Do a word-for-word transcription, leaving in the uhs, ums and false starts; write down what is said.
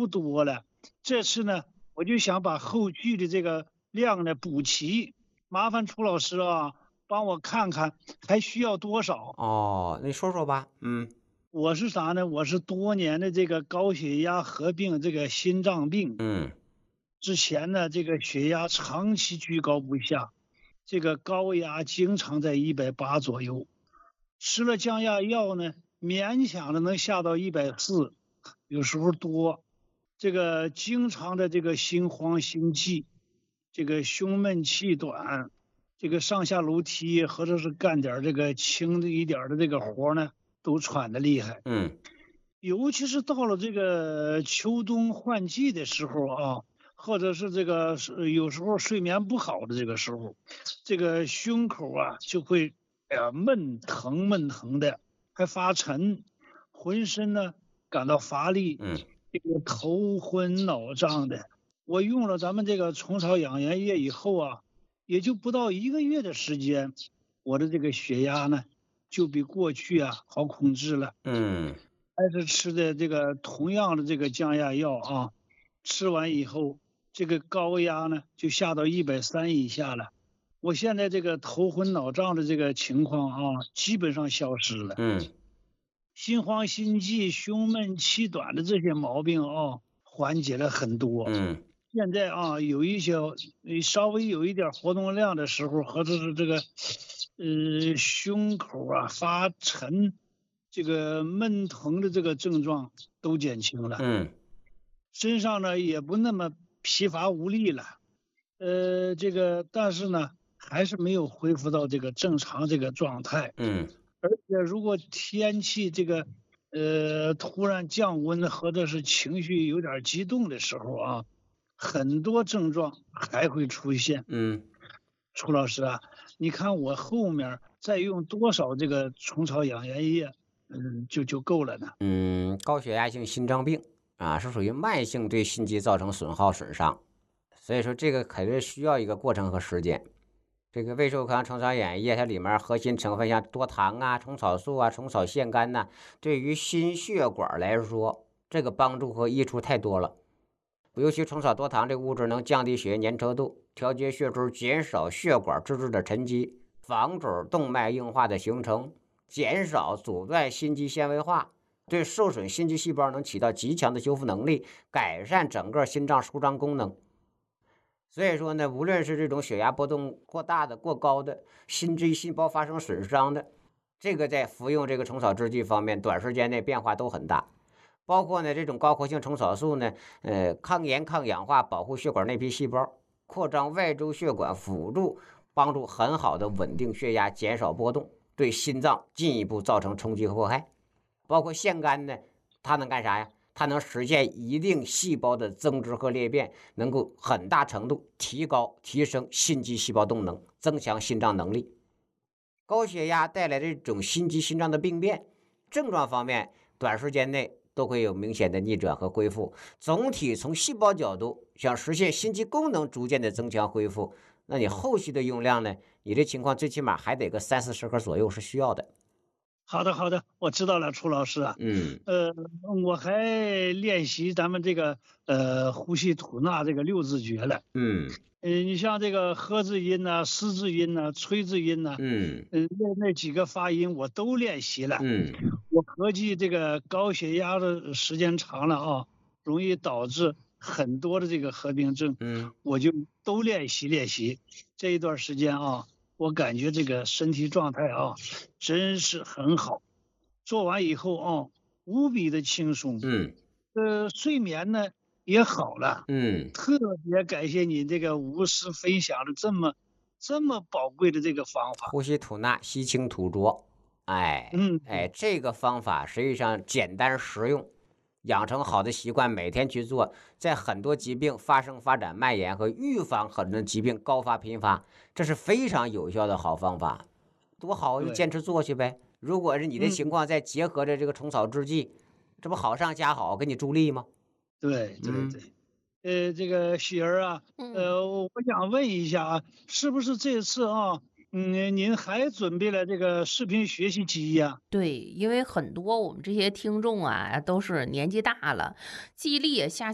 不多了。这次呢，我就想把后续的这个量呢补齐，麻烦楚老师啊，帮我看看还需要多少。 哦，你说说吧。嗯我是啥呢？我是多年的这个高血压合并这个心脏病， 嗯之前呢，这个血压长期居高不下，这个高压经常在一百八左右，吃了降压药呢，勉强的能下到一百四，有时候多。这个经常的这个心慌心悸，这个胸闷气短，这个上下楼梯或者是干点这个轻的一点的这个活呢，都喘得厉害。 嗯尤其是到了这个秋冬换季的时候啊，或者是这个是有时候睡眠不好的这个时候，这个胸口啊就会哎呀闷疼闷疼的，还发沉，浑身呢感到乏力， 嗯这个头昏脑胀的。我用了咱们这个虫草养颜液以后啊，也就不到一个月的时间，我的这个血压呢就比过去啊好控制了。 嗯还是吃的这个同样的这个降压药啊，吃完以后，这个高压呢就下到一百三以下了。我现在这个头昏脑胀的这个情况啊，基本上消失了。 嗯心慌心悸、胸闷气短的这些毛病啊，缓解了很多。 嗯现在啊，有一些呃稍微有一点活动量的时候，或者是这个呃胸口啊发沉，这个闷疼的这个症状都减轻了， 嗯身上呢也不那么疲乏无力了。呃，这个但是呢，还是没有恢复到这个正常这个状态。 嗯而且如果天气这个呃突然降温或者是情绪有点激动的时候啊，很多症状还会出现。 嗯。 楚老师啊，你看我后面再用多少这个虫草养颜液，嗯，就就够了呢？ 嗯，高血压性心脏病啊，是属于慢性对心肌造成损耗损伤，所以说这个肯定需要一个过程和时间。这个胃寿康虫草养液，它里面核心成分像多糖啊、虫草素啊、虫草腺苷呐、对于心血管来说，这个帮助和益处太多了。尤其虫草多糖这个物质能降低血液粘稠度，调节血流，减少血管脂质的沉积，防止动脉硬化的形成，减少阻断心肌纤维化，对受损心肌细胞能起到极强的修复能力，改善整个心脏舒张功能。所以说呢，无论是这种血压波动过大的、过高的，心肌细胞发生损伤的，这个在服用这个虫草制剂方面，短时间内变化都很大。包括呢这种高活性虫草素呢，呃，抗炎、抗氧化，保护血管内皮细胞，扩张外周血管，辅助帮助很好的稳定血压，减少波动，对心脏进一步造成冲击和迫害。包括腺苷呢，它能干啥呀？它能实现一定细胞的增殖和裂变，能够很大程度提高、提升心肌细胞动能，增强心脏能力。高血压带来的这种心肌心脏的病变症状方面，短时间内都会有明显的逆转和恢复。总体从细胞角度，想实现心肌功能逐渐的增强恢复，那你后续的用量呢？你这情况最起码还得个三四十克左右是需要的。 好的，好的，我知道了，楚老师啊。 嗯呃，我还练习咱们这个呃呼吸吐纳这个六字诀了。 嗯呃，你像这个呵字音呐、嘶字音呐、吹字音呐， 嗯嗯，那那几个发音我都练习了。 嗯我合计这个高血压的时间长了啊，容易导致很多的这个合并症， 嗯我就都练习练习。这一段时间啊，我感觉这个身体状态啊，真是很好。做完以后啊，无比的轻松， 嗯呃，睡眠呢也好了。 嗯特别感谢你这个无私分享的这么这么宝贵的这个方法。 呼吸吐纳，吸清吐浊。哎嗯， 哎，这个方法实际上简单实用，养成好的习惯，每天去做，在很多疾病发生、发展、蔓延和预防很多疾病高发频发，这是非常有效的好方法。多好，就对， 坚持做去呗。如果是你的情嗯， 况，再结合着这个虫草制剂，这不好上加好，给你助力吗？ 对对嗯。 对。呃，这个喜儿啊， 嗯， 呃，我我想问一下啊，是不是这次啊，嗯，您还准备了这个视频学习机呀？ 对，因为很多我们这些听众啊，都是年纪大了，记忆力也下